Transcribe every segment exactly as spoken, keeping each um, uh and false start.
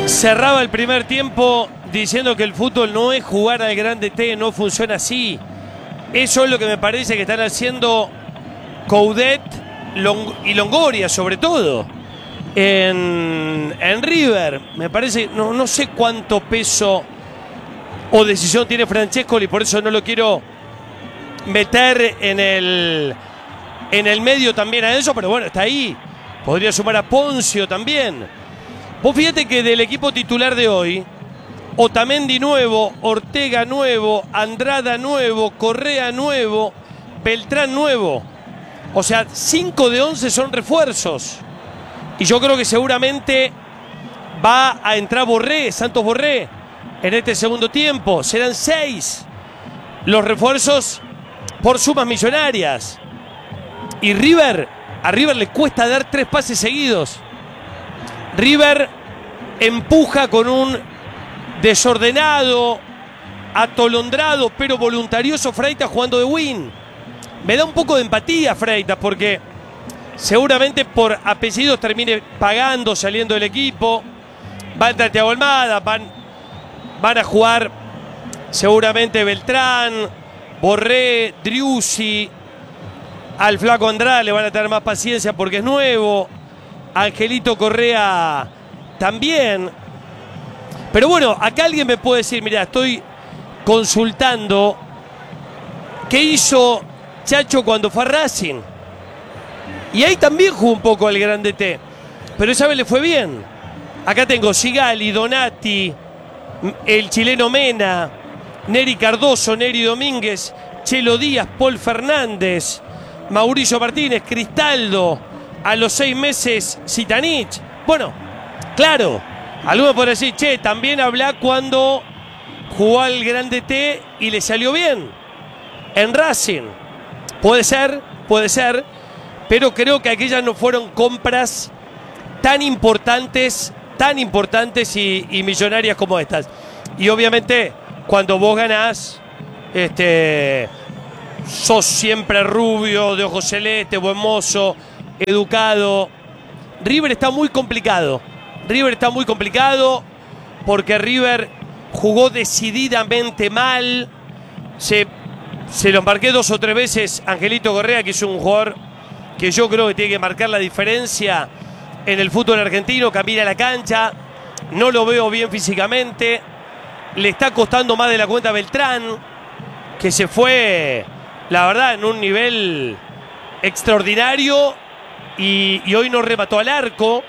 Cerraba el primer tiempo diciendo que el fútbol no es jugar al grande T, no funciona así. Eso es lo que me parece que están haciendo Coudet Long y Longoria, sobre todo. En, en River, me parece, no, no sé cuánto peso o decisión tiene Francescoli, por eso no lo quiero meter en el, en el medio también a eso, pero bueno, está ahí. Podría sumar a Poncio también. Vos fíjate que del equipo titular de hoy, Otamendi nuevo, Ortega nuevo, Andrada nuevo, Correa nuevo, Beltrán nuevo. O sea, cinco de once son refuerzos. Y yo creo que seguramente va a entrar Borré, Santos Borré, en este segundo tiempo. Serán seis los refuerzos por sumas millonarias. Y River, a River le cuesta dar tres pases seguidos. River empuja con un desordenado, atolondrado, pero voluntarioso Freitas jugando de win. Me da un poco de empatía Freitas porque seguramente por apellidos termine pagando, saliendo del equipo. Va a entrar Thiago Almada, van, van a jugar seguramente Beltrán, Borré, Driussi. Al flaco Andrade le van a tener más paciencia porque es nuevo. Angelito Correa también. Pero bueno, acá alguien me puede decir, mira, estoy consultando qué hizo Chacho cuando fue a Racing. Y ahí también jugó un poco al grande T. Pero esa vez le fue bien. Acá tengo Sigali, Donati, el chileno Mena, Neri Cardoso, Neri Domínguez, Chelo Díaz, Paul Fernández, Mauricio Martínez, Cristaldo. A los seis meses, Zitanich. Bueno, claro, alguno podrá decir, che, también habla cuando jugó al grande T y le salió bien. En Racing. Puede ser, puede ser, pero creo que aquellas no fueron compras tan importantes, tan importantes y, y millonarias como estas. Y obviamente, cuando vos ganás, este, sos siempre rubio, de ojos celeste, buen mozo, educado. River está muy complicado. River está muy complicado porque River jugó decididamente mal. Se, se lo marqué dos o tres veces Angelito Correa, que es un jugador que yo creo que tiene que marcar la diferencia en el fútbol argentino. Camina a la cancha, no lo veo bien físicamente. Le está costando más de la cuenta a Beltrán, que se fue, la verdad, en un nivel extraordinario. Y, y hoy no remató al arco.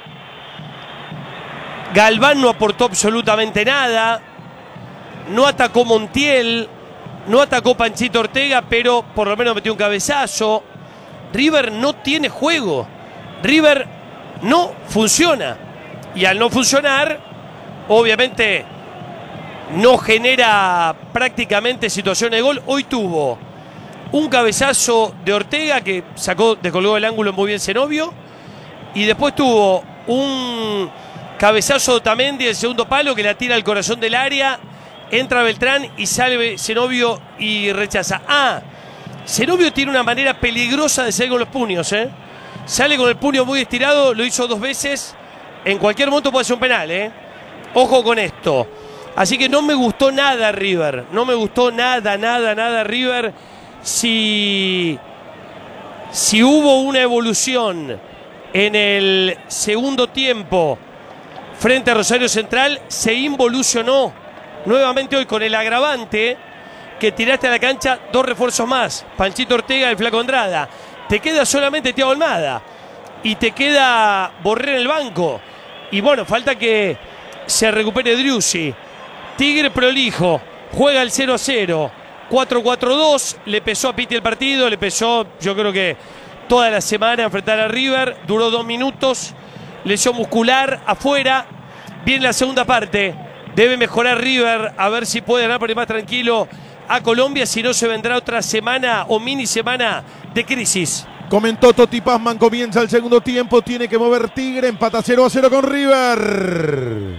Galván no aportó absolutamente nada. No atacó Montiel. No atacó Panchito Ortega, pero por lo menos metió un cabezazo. River no tiene juego. River no funciona. Y al no funcionar, obviamente no genera prácticamente situaciones de gol. Hoy tuvo un cabezazo de Ortega que sacó, descolgó el ángulo muy bien Zenobio. Y después tuvo un cabezazo de Otamendi del segundo palo que la tira al corazón del área. Entra Beltrán y sale Zenobio y rechaza. Ah, Zenobio tiene una manera peligrosa de salir con los puños, ¿eh? Sale con el puño muy estirado, lo hizo dos veces. En cualquier momento puede ser un penal, ¿eh? Ojo con esto. Así que no me gustó nada River. No me gustó nada, nada, nada River. Si, si hubo una evolución en el segundo tiempo frente a Rosario Central, se involucionó nuevamente hoy con el agravante que tiraste a la cancha dos refuerzos más. Panchito Ortega y el flaco Andrada. Te queda solamente Thiago Almada y te queda Borré en el banco. Y bueno, falta que se recupere Driussi. Tigre prolijo, juega el cero a cero. cuatro cuatro dos, le pesó a Piti el partido, le pesó, yo creo que toda la semana enfrentar a River, duró dos minutos, lesión muscular afuera. Viene la segunda parte, debe mejorar River, a ver si puede ganar por ir más tranquilo a Colombia, si no se vendrá otra semana o mini semana de crisis. Comentó Toti Pazman, comienza el segundo tiempo, tiene que mover Tigre, empata cero a cero con River.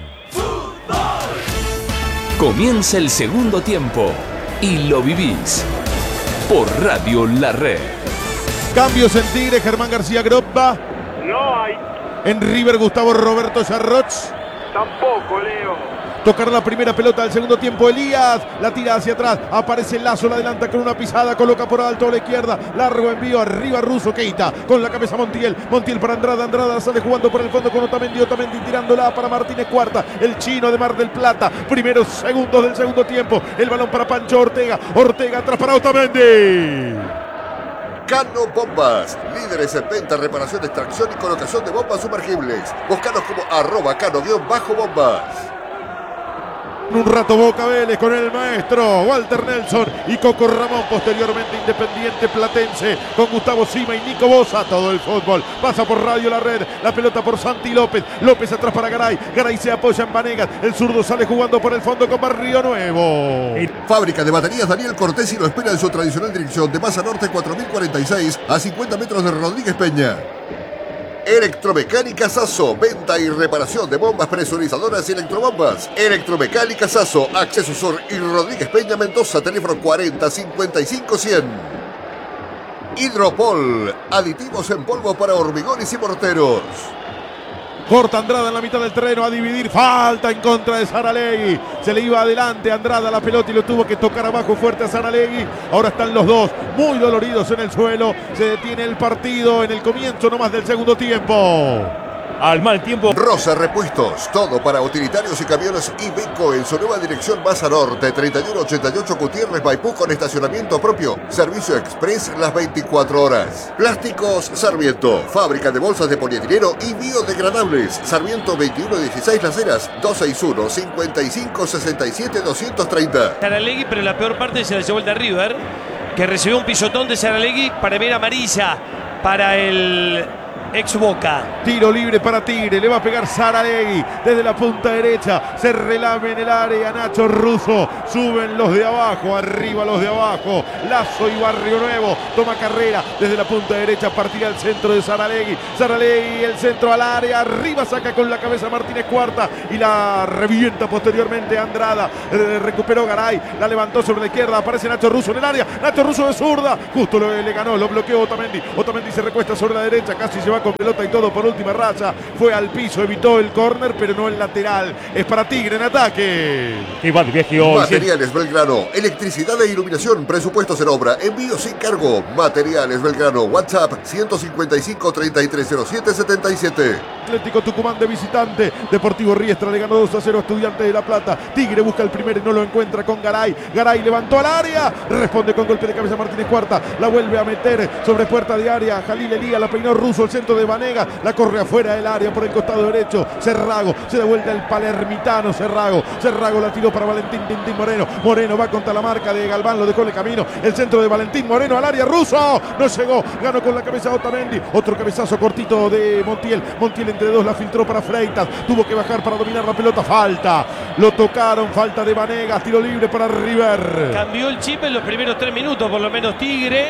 Comienza el segundo tiempo y lo vivís por Radio La Red. Cambios en Tigre, Germán García Groppa. No hay. En River, Gustavo Roberto Sarroch. Tampoco, Leo. Tocar la primera pelota del segundo tiempo, Elías, la tira hacia atrás, aparece Lazo, la adelanta con una pisada, coloca por alto a la izquierda, largo envío, arriba Russo, Keita, con la cabeza Montiel, Montiel para Andrada, Andrada sale jugando por el fondo con Otamendi, Otamendi tirándola para Martínez Cuarta, el chino de Mar del Plata, primeros segundos del segundo tiempo, el balón para Pancho Ortega, Ortega atrás para Otamendi. Cano Bombas, líderes en venta, reparación, extracción y colocación de bombas sumergibles. Búscanos como arroba cano-bombas. Un rato Boca Vélez con el maestro Walter Nelson y Coco Ramón, posteriormente Independiente Platense con Gustavo Sima y Nico Bosa. Todo el fútbol pasa por Radio La Red, la pelota por Santi López, López atrás para Garay, Garay se apoya en Vanegas, el zurdo sale jugando por el fondo con Barrio Nuevo. Fábrica de baterías Daniel Cortés lo espera en su tradicional dirección de Maza Norte cuatro mil cuarenta y seis a cincuenta metros de Rodríguez Peña. Electromecánica Sasso, venta y reparación de bombas presurizadoras y electrobombas. Electromecánica Sasso, Acceso Sur y Rodríguez Peña Mendoza, teléfono cuarenta cincuenta y cinco cien. Hidropol, aditivos en polvo para hormigones y morteros. Corta Andrada en la mitad del terreno a dividir. Falta en contra de Saralegui. Se le iba adelante Andrada la pelota y lo tuvo que tocar abajo fuerte a Saralegui. Ahora están los dos muy doloridos en el suelo. Se detiene el partido en el comienzo nomás del segundo tiempo. Al mal tiempo. Rosa Repuestos, todo para utilitarios y camiones Iveco en su nueva dirección Maza Norte, treinta y uno ochenta y ocho Gutiérrez Maipú con estacionamiento propio. Servicio express las veinticuatro horas. Plásticos Sarmiento, fábrica de bolsas de polietileno y biodegradables. Sarmiento veintiuno dieciséis Las Heras, dos seis uno, cinco cinco, seis siete, dos tres cero. Saralegui, pero la peor parte se la llevó el de River, que recibió un pisotón de Saralegui para ver amarilla para el ex Boca. Tiro libre para Tigre, le va a pegar Saralegui desde la punta derecha, se relame en el área Nacho Russo, suben los de abajo, arriba los de abajo, Lazo y Barrio Nuevo, toma carrera desde la punta derecha, partida al centro de Saralegui, Saralegui el centro al área, arriba saca con la cabeza Martínez Cuarta y la revienta posteriormente Andrada, eh, recuperó Garay, la levantó sobre la izquierda, aparece Nacho Russo en el área, Nacho Russo de zurda, justo lo, le ganó, lo bloqueó Otamendi, Otamendi se recuesta sobre la derecha, casi se va con pelota y todo por última raya, fue al piso, evitó el córner, pero no el lateral, es para Tigre en ataque. Materiales Belgrano, electricidad e iluminación, presupuestos en obra, envío sin cargo. Materiales Belgrano, WhatsApp ciento cincuenta y cinco, treinta y tres cero siete, setenta y siete. Atlético Tucumán de visitante, Deportivo Riestra le ganó dos a cero a Estudiantes de La Plata. Tigre busca el primero y no lo encuentra con Garay. Garay levantó al área, responde con golpe de cabeza Martínez Cuarta, la vuelve a meter sobre puerta de área. Jalil Elía la peinó Russo, el centro de Vanega, la corre afuera del área por el costado derecho. Cerrago, se da vuelta el palermitano Cerrago. Cerrago la tiró para Valentín Tintín Moreno. Moreno va contra la marca de Galván, lo dejó en el camino. El centro de Valentín Moreno al área, Russo, no llegó, ganó con la cabeza Otamendi. Otro cabezazo cortito de Montiel. Montiel entre dos la filtró para Freitas, tuvo que bajar para dominar la pelota, falta, lo tocaron, falta de Vanegas, tiro libre para River. Cambió el chip en los primeros tres minutos, por lo menos Tigre.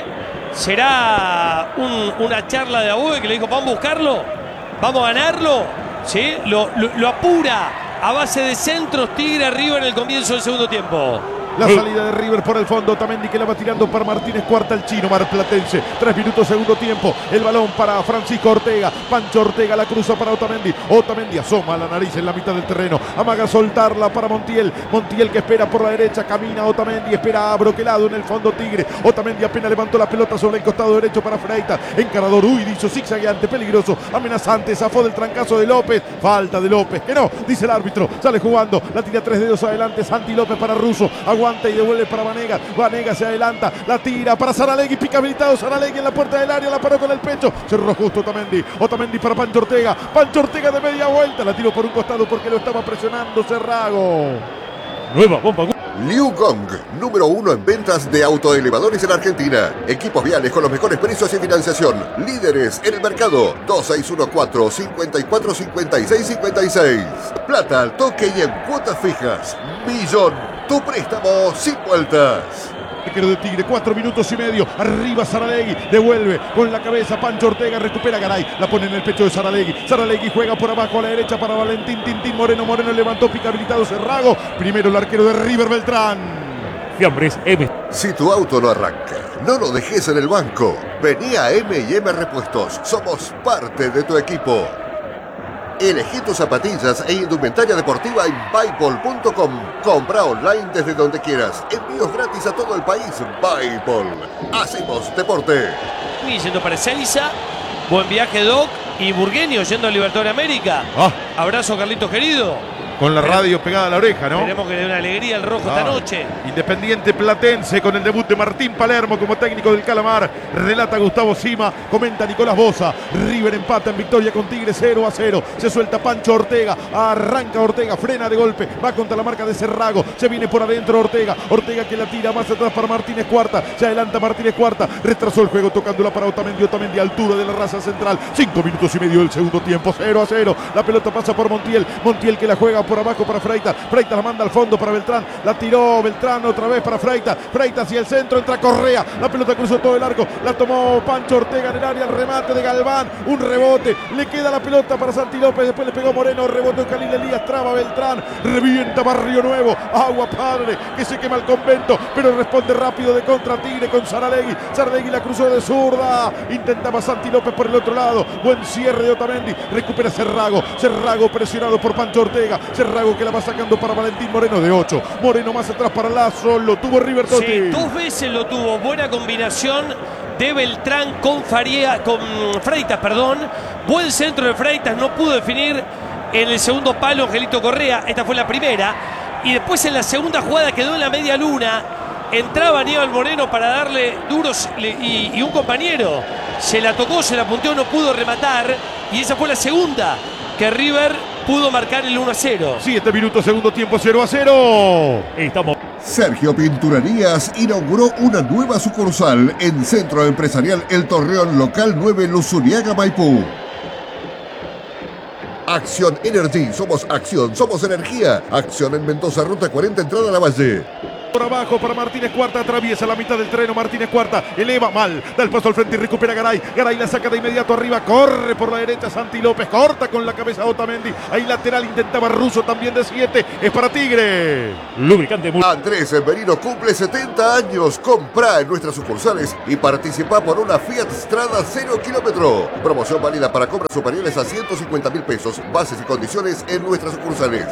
Será un, una charla de Abue que le dijo, vamos a buscarlo, vamos a ganarlo, ¿sí? Lo, lo, lo apura a base de centros Tigre arriba en el comienzo del segundo tiempo. La salida de River por el fondo, Otamendi que la va tirando para Martínez Cuarta, el chino marplatense. Tres minutos, segundo tiempo. El balón para Francisco Ortega. Pancho Ortega la cruza para Otamendi. Otamendi asoma la nariz en la mitad del terreno. Amaga soltarla para Montiel. Montiel que espera por la derecha. Camina Otamendi. Espera a Broquelado en el fondo Tigre. Otamendi apenas levantó la pelota sobre el costado derecho para Freitas. Encarador, uy, dicho zigzagueante, peligroso, amenazante. Zafó del trancazo de López. Falta de López. Que no, dice el árbitro. Sale jugando. La tira tres dedos adelante. Santi López para Russo. Aguanta y devuelve para Vanegas. Vanegas se adelanta, la tira para Saralegui, pica habilitado Saralegui en la puerta del área, la paró con el pecho, cerró justo Otamendi. Otamendi para Pancho Ortega. Pancho Ortega de media vuelta, la tiró por un costado porque lo estaba presionando Cerrago. Nueva bomba. Liu Gong, número uno en ventas de autoelevadores en Argentina. Equipos viales con los mejores precios y financiación. Líderes en el mercado. dos seis uno cuatro, cinco cuatro, cinco seis cinco seis. Plata al toque y en cuotas fijas. Millón. Tu préstamo sin vueltas. Arquero de Tigre, cuatro minutos y medio. Arriba Saralegui, devuelve con la cabeza Pancho Ortega, recupera Garay, la pone en el pecho de Saralegui. Saralegui juega por abajo a la derecha para Valentín Tintín Moreno. Moreno levantó, pica habilitado Cerrago. Primero el arquero de River, Beltrán. Fiambres M. Si tu auto no arranca, no lo dejes en el banco. Vení a M y M Repuestos. Somos parte de tu equipo. Elegí tus zapatillas e indumentaria deportiva en Bipol punto com. Compra online desde donde quieras. Envíos gratis a todo el país. Bipol. Hacemos deporte. Y yendo para Ezeiza. Buen viaje, Doc. Y Burgueño yendo a Libertadores América. Ah. Abrazo, Carlitos querido. Con la radio pegada a la oreja, ¿no? Esperemos que le dé una alegría al rojo Ah. esta noche. Independiente Platense con el debut de Martín Palermo como técnico del Calamar. Relata Gustavo Sima, comenta Nicolás Boza. River empata en victoria con Tigre cero a cero. Se suelta Pancho Ortega, arranca Ortega, frena de golpe, va contra la marca de Cerrago. Se viene por adentro Ortega. Ortega que la tira más atrás para Martínez Cuarta. Se adelanta Martínez Cuarta. Retrasó el juego tocándola para Otamendi. Otamendi, altura de la raza central. Cinco minutos y medio del segundo tiempo. cero a cero. La pelota pasa por Montiel. Montiel que la juega por abajo para Freitas. Freitas la manda al fondo para Beltrán. La tiró Beltrán otra vez para Freitas. Freitas hacia el centro. Entra Correa. La pelota cruzó todo el arco. La tomó Pancho Ortega en el área. El remate de Galván. Un rebote. Le queda la pelota para Santi López. Después le pegó Moreno. Rebotó en Khalil Elías. Traba Beltrán. Revienta Barrio Nuevo. Agua Padre. Que se quema el convento. Pero responde rápido de contra Tigre con Saralegui. Saralegui la cruzó de zurda. Intentaba Santi López por el otro lado. Buen cierre de Otamendi. Recupera Cerrago. Cerrago presionado por Pancho Ortega. Cerrago que la va sacando para Valentín Moreno de ocho. Moreno más atrás para Lazo. Lo tuvo River Totti. Sí, dos veces lo tuvo. Buena combinación de Beltrán con Faría, con Freitas, perdón. Buen centro de Freitas. No pudo definir en el segundo palo Angelito Correa. Esta fue la primera. Y después en la segunda jugada quedó en la media luna. Entraba Aníbal Moreno para darle duros y, y un compañero se la tocó, se la punteó, no pudo rematar. Y esa fue la segunda que River pudo marcar el uno a cero. siete minutos, segundo tiempo, cero a cero. Estamos. Sergio Pinturerías inauguró una nueva sucursal en Centro Empresarial El Torreón Local nueve Luzuriaga, Maipú. Acción Energy, somos acción, somos energía. Acción en Mendoza, ruta cuarenta, entrada a la Valle. Por abajo para Martínez Cuarta, atraviesa la mitad del terreno. Martínez Cuarta eleva mal, da el paso al frente y recupera Garay. Garay la saca de inmediato arriba, corre por la derecha Santi López, corta con la cabeza Otamendi. Ahí lateral intentaba Russo también de siete, es para Tigre. Lubricante Mul- Andrés Merino cumple setenta años. Comprá en nuestras sucursales y participa por una Fiat Strada cero kilómetro. Promoción válida para compras superiores a ciento cincuenta mil pesos. Bases y condiciones en nuestras sucursales.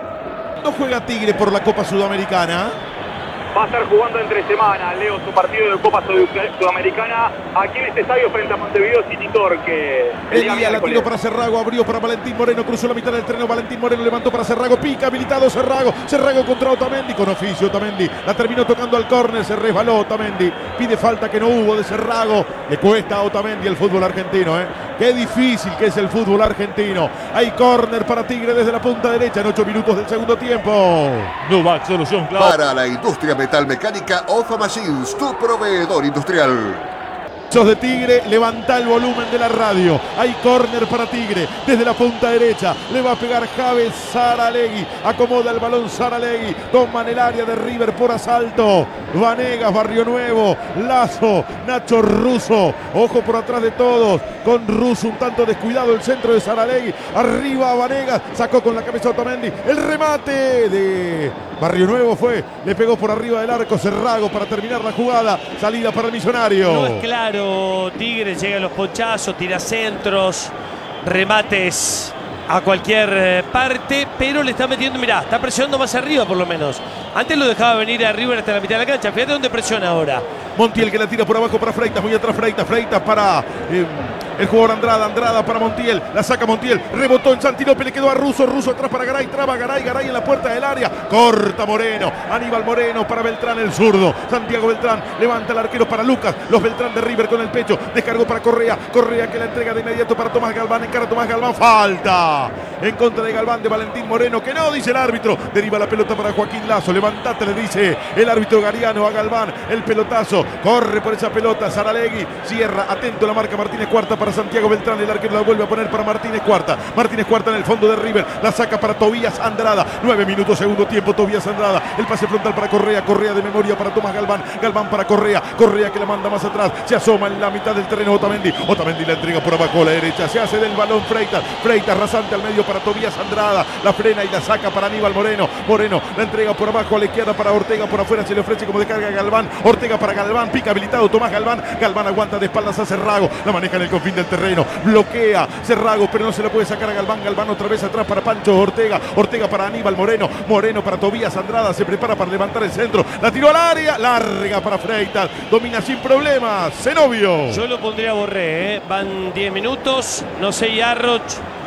No juega Tigre por la Copa Sudamericana. Va a estar jugando entre semana, Leo, su partido de Copa Sudamericana aquí en este estadio frente a Montevideo City Torque. El día Elías la miércoles. tiró para Cerrago, abrió para Valentín Moreno, cruzó la mitad del terreno. Valentín Moreno levantó para Cerrago, pica, habilitado Cerrago. Cerrago contra Otamendi, con oficio Otamendi. La terminó tocando al córner, se resbaló Otamendi. Pide falta que no hubo de Cerrago. Le cuesta a Otamendi el fútbol argentino, ¿eh? Qué difícil que es el fútbol argentino. Hay córner para Tigre desde la punta derecha en ocho minutos del segundo tiempo. Nubac, solución clave. Para la industria metalmecánica, Ofa Machines, tu proveedor industrial. Sos de Tigre, levanta el volumen de la radio. Hay córner para Tigre desde la punta derecha. Le va a pegar Javes Saralegui. Acomoda el balón Saralegui. Toman el área de River por asalto. Vanegas, Barrio Nuevo, Lazo, Nacho Russo. Ojo por atrás de todos. Con Russo un tanto descuidado el centro de Saralegui. Arriba Vanegas. Sacó con la cabeza Otamendi. El remate de Barrio Nuevo fue. Le pegó por arriba del arco Cerrago para terminar la jugada. Salida para el Millonario. No es claro, Tigre llega a los ponchazos, tira centros, remates a cualquier eh, parte, pero le está metiendo, mirá, está presionando más arriba por lo menos. Antes lo dejaba venir a River hasta la mitad de la cancha, fíjate dónde presiona ahora. Montiel que la tira por abajo para Freitas, muy atrás Freitas, Freitas para eh, el jugador Andrada, Andrada para Montiel, la saca Montiel, rebotó en Santi López, le quedó a Russo, Russo atrás para Garay, traba Garay, Garay en la puerta del área, corta Moreno, Aníbal Moreno para Beltrán el zurdo, Santiago Beltrán, levanta el arquero para Lucas, los Beltrán de River con el pecho, descargó para Correa, Correa que la entrega de inmediato para Tomás Galván, encara a Tomás Galván, falta, en contra de Galván de Valentín Moreno, que no, dice el árbitro, deriva la pelota para Joaquín Lazo, levantate, le dice el árbitro Gariano a Galván, el pelotazo, corre por esa pelota, Saralegui, cierra, atento la marca Martínez Cuarta para Santiago Beltrán, el arquero la vuelve a poner para Martínez Cuarta, Martínez Cuarta en el fondo de River, la saca para Tobías Andrada, nueve minutos, segundo tiempo, Tobías Andrada, el pase frontal para Correa, Correa de memoria para Tomás Galván, Galván para Correa, Correa que la manda más atrás, se asoma en la mitad del terreno Otamendi, Otamendi la entrega por abajo a la derecha, se hace del balón Freitas, Freitas rasante al medio para Tobías Andrada, la frena y la saca para Aníbal Moreno, Moreno la entrega por abajo a la izquierda para Ortega, por afuera se le ofrece como de carga Galván, Ortega para Galván, pica habilitado Tomás Galván, Galván aguanta de espaldas a Cerrago, la maneja en el confín del terreno. Bloquea Cerrago, pero no se la puede sacar a Galván. Galván otra vez atrás para Pancho Ortega. Ortega para Aníbal Moreno. Moreno para Tobías Andrada. Se prepara para levantar el centro. La tiró al área. Larga para Freitas. Domina sin problemas. Zenobio. Yo lo pondría a Borré, ¿eh? Van diez minutos. No sé, Yarroch,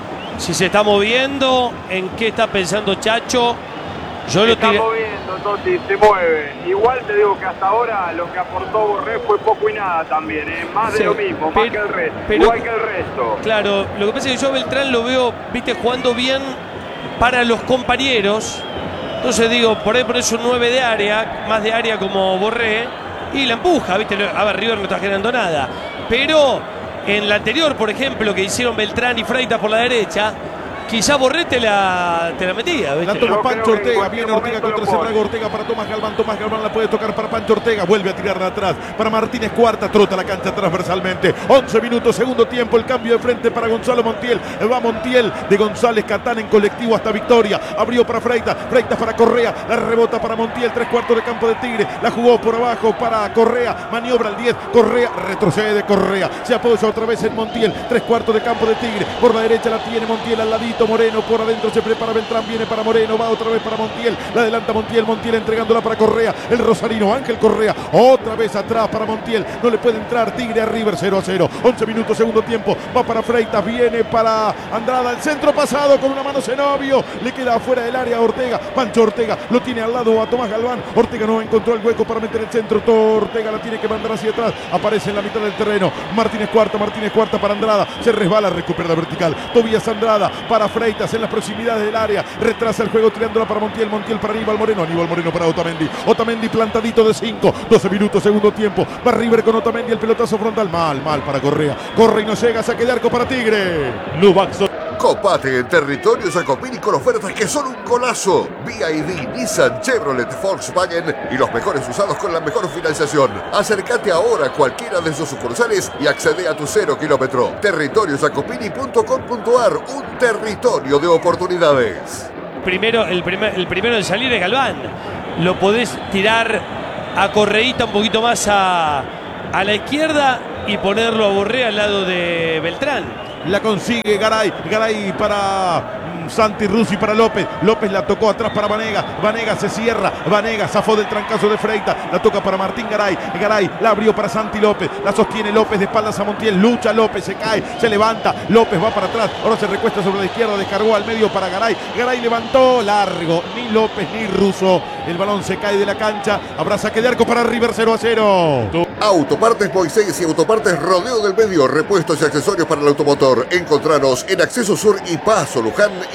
si se está moviendo. ¿En qué está pensando Chacho? Yo Se lo está tiré. moviendo, Toti, se mueve. Igual te digo que hasta ahora lo que aportó Borré fue poco y nada también, ¿eh? Más Sí, de lo mismo, pero- más que el resto. pero- Igual que el resto. Claro, lo que pasa es que yo a Beltrán lo veo, viste, jugando bien para los compañeros. Entonces digo, por ahí pones un nueve de área, más de área como Borré, y la empuja, viste. A ver, River no está generando nada. Pero en la anterior, por ejemplo, que hicieron Beltrán y Freitas por la derecha, quizá Borré te la, te la metía, ¿viste? La toma Yo Pancho creo que en Ortega, cualquier viene Ortega momento contra lo pone. Cerrago, Ortega para Tomás Galván, Tomás Galván la puede tocar para Pancho Ortega, vuelve a tirarla atrás, para Martínez Cuarta, trota la cancha transversalmente, once minutos, segundo tiempo, el cambio de frente para Gonzalo Montiel, va Montiel de González Catán en colectivo hasta Victoria, abrió para Freitas, Freitas para Correa, la rebota para Montiel, tres cuartos de campo de Tigre, la jugó por abajo para Correa, maniobra el diez, Correa, retrocede Correa, se apoya otra vez en Montiel, tres cuartos de campo de Tigre, por la derecha la tiene Montiel al ladito, Moreno por adentro se prepara Beltrán, viene para Moreno, va otra vez para Montiel, la adelanta Montiel, Montiel entregándola para Correa, el rosarino Ángel Correa, otra vez atrás para Montiel, no le puede entrar Tigre a River, cero a cero, once minutos, segundo tiempo, va para Freitas, viene para Andrada, el centro pasado con una mano Zenobio, le queda afuera del área a Ortega, Pancho Ortega, lo tiene al lado a Tomás Galván, Ortega no encontró el hueco para meter el centro, Ortega la tiene que mandar hacia atrás, aparece en la mitad del terreno, Martínez Cuarta, Martínez Cuarta para Andrada, se resbala, recupera la vertical, Tobías Andrada para Freitas en las proximidades del área, retrasa el juego tirándola para Montiel, Montiel para Aníbal Moreno, Aníbal Moreno para Otamendi, Otamendi plantadito de cinco, doce minutos, segundo tiempo, va River con Otamendi, el pelotazo frontal, mal, mal para Correa, corre y no llega, saque de arco para Tigre. Lubac Sol- Copate en territorio Jacopini con ofertas que son un golazo. B I D, Nissan, Chevrolet, Volkswagen y los mejores usados con la mejor financiación. Acércate ahora a cualquiera de sus sucursales y accede a tu cero kilómetro. territorio jacopini punto com punto ar, un territorio de oportunidades. Primero, el, primer, el primero en salir es Galván. Lo podés tirar a Correíta un poquito más a, a la izquierda y ponerlo a Borré al lado de Beltrán. La consigue Garay, Garay para mm, Santi Rusi para López, López la tocó atrás para Vanega, Vanega se cierra, Vanega zafó del trancazo de Freitas, la toca para Martín Garay, Garay la abrió para Santi López, la sostiene López de espaldas a Montiel, lucha López, se cae, se levanta, López va para atrás, ahora se recuesta sobre la izquierda, descargó al medio para Garay, Garay levantó, largo, ni López ni Russo, el balón se cae de la cancha, habrá saque de arco para River, cero a cero. Autopartes Moisés y Autopartes Rodeo del Medio, repuestos y accesorios para el automotor. Encontranos en Acceso Sur y Paso Luján.